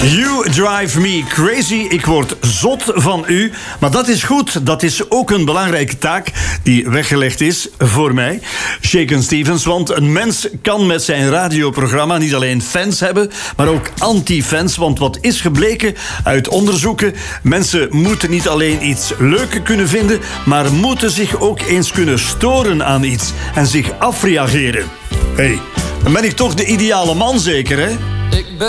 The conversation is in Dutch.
You drive me crazy. Ik word zot van u. Maar dat is goed. Dat is ook een belangrijke taak die weggelegd is voor mij. Shaken Stevens, want een mens kan met zijn radioprogramma niet alleen fans hebben, maar ook anti-fans. Want wat is gebleken uit onderzoeken? Mensen moeten niet alleen iets leuk kunnen vinden, maar moeten zich ook eens kunnen storen aan iets en zich afreageren. Hé, dan ben ik toch de ideale man zeker, hè?